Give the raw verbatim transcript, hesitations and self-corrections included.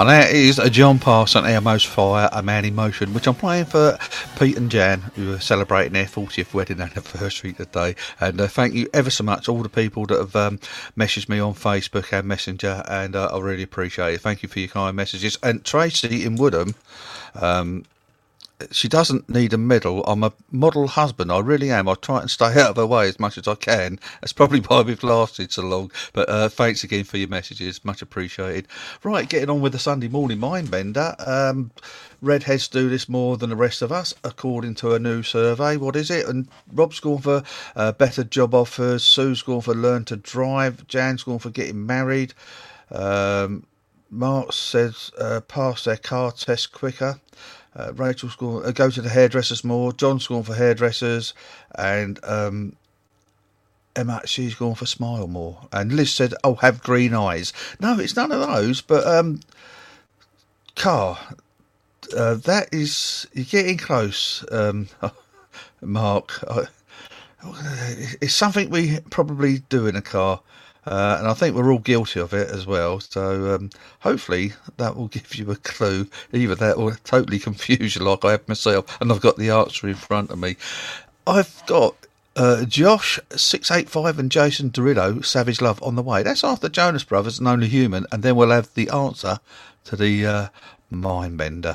And that is a John Parson, Our Most Fire, A Man in Motion, which I'm playing for Pete and Jan, who are celebrating their fortieth wedding anniversary today. And uh, thank you ever so much, all the people that have um, messaged me on Facebook and Messenger, and uh, I really appreciate it. Thank you for your kind messages. And Tracy in Woodham, um, she doesn't need a medal. I'm a model husband. I really am. I try and stay out of her way as much as I can. That's probably why we've lasted so long. But uh, thanks again for your messages. Much appreciated. Right, getting on with the Sunday morning mind bender. Um, redheads do this more than the rest of us, according to a new survey. What is it? And Rob's gone for uh, better job offers. Sue's gone for learn to drive. Jan's gone for getting married. Um, Mark says uh, pass their car test quicker. Uh, Rachel's gone uh, go to the hairdressers more. John's gone for hairdressers, and um, Emma, she's gone for smile more. And Liz said, "Oh, have green eyes." No, it's none of those. But um, car, uh, that is you're getting close, um, Mark. I, it's something we probably do in a car. Uh, and I think we're all guilty of it as well. So um, hopefully that will give you a clue. Either that or totally confuse you like I have myself. And I've got the answer in front of me. I've got uh, Josh six eight five and Jason Derulo, Savage Love, on the way. That's after Jonas Brothers and Only Human. And then we'll have the answer to the uh, Mindbender.